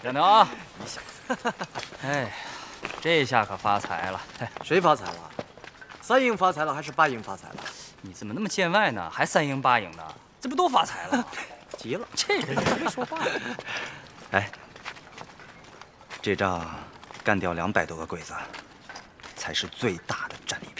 等等啊！哎，这下可发财了。 谁发财了？3赢发财了还是8赢发财了？ 你怎么那么见外呢？还3赢8赢的，这不都发财了吗？ 急了， 这人不会说话。 哎，这仗干掉200多个鬼子，才是最大的战利品。